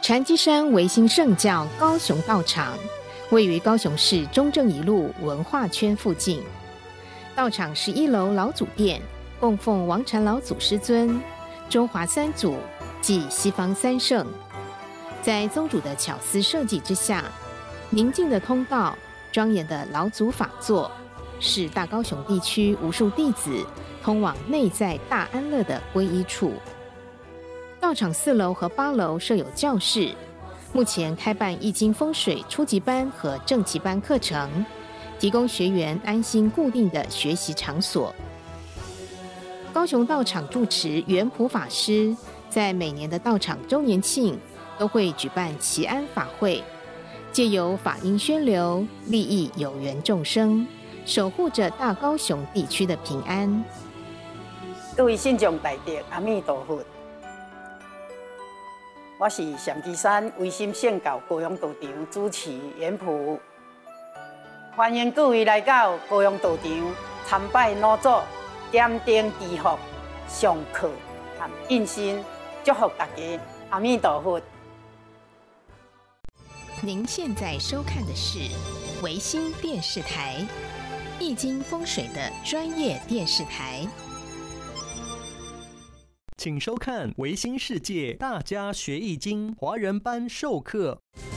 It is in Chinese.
禅机山维新圣教高雄道场位于高雄市中正一路文化圈附近。道场是1楼老祖殿，供奉王禅老祖师尊、中华三祖及西方三圣。在宗主的巧思设计之下，宁静的通道、庄严的老祖法座，是大高雄地区无数弟子通往内在大安乐的皈依处。道场4楼和8楼设有教室，目前开办易经风水初级班和正级班课程，提供学员安心固定的学习场所。高雄道场住持圆普法师在每年的道场周年庆都会举办祈安法会，借由法音宣流，利益有缘众生，守护着大高雄地区的平安。 各位信众大德，阿弥陀佛。我是禅机山维新圣教高雄道场主持圆普，欢迎各位来到高雄道场参拜老祖，点灯祈福、上课和印心，祝福大家，阿弥陀佛。 您现在收看的是维新电视台，易经风水的专业电视台。 请收看维新世界大家学易经华人班授课。